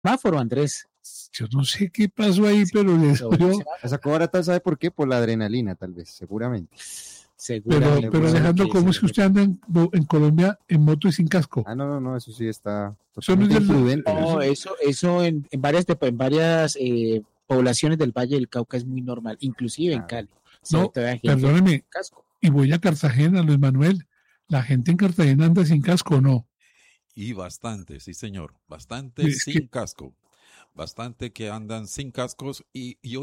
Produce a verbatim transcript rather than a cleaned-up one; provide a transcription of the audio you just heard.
semáforo, Andrés. Yo no sé qué pasó ahí, pero les dio. La sacó barata, ¿sabe por qué? Por la adrenalina, tal vez, seguramente. Pero, pero Alejandro, ¿cómo es que usted anda en, en Colombia en moto y sin casco? Ah, no, no, no, eso sí está totalmente imprudente. No, eso, eso en, en varias, en varias eh, poblaciones del Valle del Cauca es muy normal, inclusive en Cali. No, perdóneme, y voy a Cartagena, Luis Manuel, ¿la gente en Cartagena anda sin casco o no? Y bastante, sí señor, bastante es sin que... casco, bastante que andan sin cascos y, y